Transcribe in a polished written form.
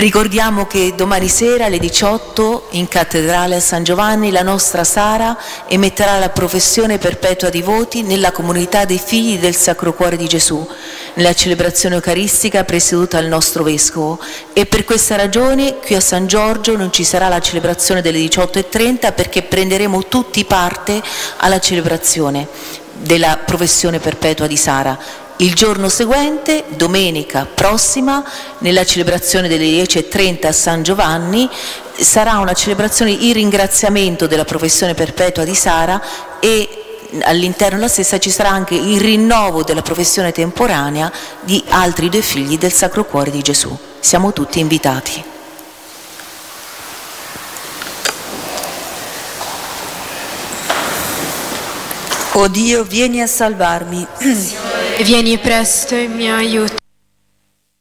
Ricordiamo che domani sera alle 18 in cattedrale a San Giovanni la nostra Sara emetterà la professione perpetua di voti nella comunità dei figli del Sacro Cuore di Gesù, nella celebrazione eucaristica presieduta dal nostro Vescovo, e per questa ragione qui a San Giorgio non ci sarà la celebrazione delle 18:30 perché prenderemo tutti parte alla celebrazione della professione perpetua di Sara. Il giorno seguente, domenica prossima, nella celebrazione delle 10:30 a San Giovanni, sarà una celebrazione in ringraziamento della professione perpetua di Sara e all'interno della stessa ci sarà anche il rinnovo della professione temporanea di altri 2 figli del Sacro Cuore di Gesù. Siamo tutti invitati. O Dio, vieni a salvarmi. Vieni presto in mio aiuto.